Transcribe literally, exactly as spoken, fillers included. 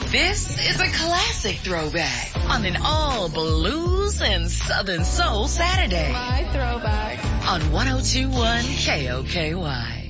This is a classic throwback on an all blues and southern soul Saturday. My throwback. On one oh two point one K O K Y.